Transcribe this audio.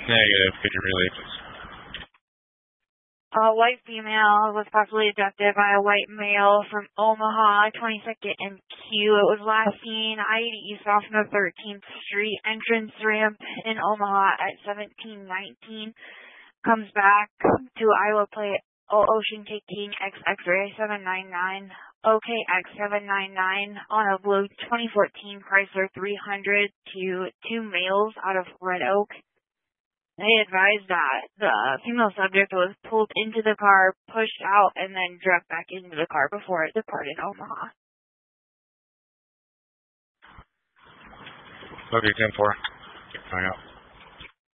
Negative. Could you relay, please? A white female was possibly abducted by a white male from Omaha, 22nd and Q. It was last seen east off the 13th Street entrance ramp in Omaha at 1719. Comes back to Iowa plate Ocean taking X-Ray 799, OKX 799 on a blue 2014 Chrysler 300 to two males out of Red Oak. They advised that the female subject was pulled into the car, pushed out, and then dragged back into the car before it departed Omaha. Okay, 10-4. Find out.